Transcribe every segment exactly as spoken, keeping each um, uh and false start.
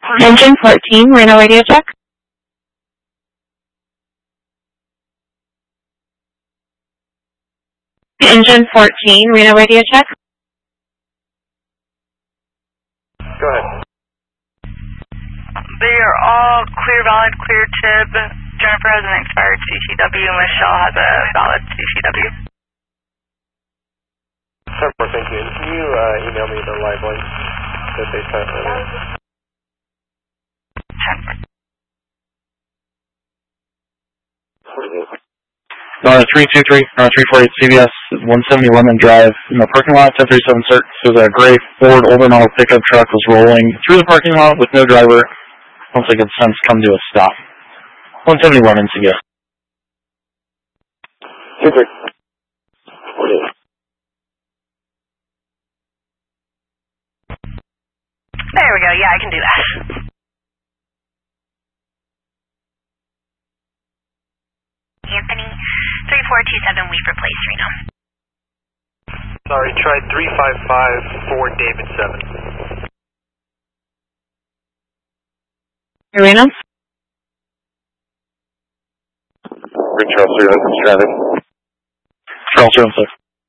Engine fourteen, Reno radio check. Engine fourteen, Reno radio check. Go ahead. They are all clear, valid, clear tib. Jennifer has an expired C C W. Michelle has a valid C C W. Several, thank you. Can you uh, email me the live link that they sent earlier? Uh, three two three, uh, three four eight C B S, one seventy Lemon Drive. In the parking lot, ten thirty-seven cert. So the gray Ford older model pickup truck was rolling through the parking lot with no driver. Once it gets sense, come to a stop. one seventy Lemon C B S. two three. There we go. Yeah, I can do that. Anthony, three four two seven Weaver Place, Reno. Sorry, try three five five four David seven. Reno? Rick Charles three one, traffic. Charles three one six.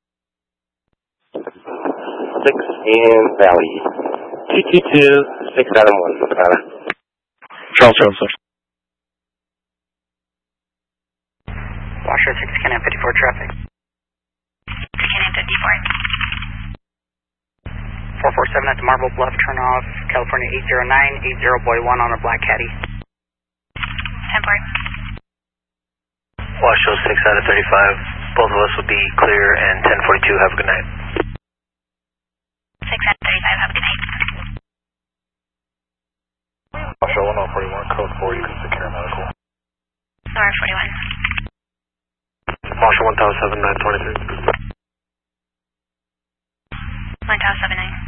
six in Valley. two two two, six Adam one, Nevada. Charles three one six. Washer six Canon fifty-four traffic. six Canon fifty-four. four four seven at the Marble Bluff, turn off. California eight zero nine, eight zero boy one on a black caddy. ten four. Washoe six out of thirty-five. Both of us will be clear, and ten forty-two, have a good night. six out of thirty-five, have a good night. Washoe one oh forty-one, code four, you can secure medical. Nor forty-one. Washoe one thousand seven nine twenty-three. one thousand seven nine.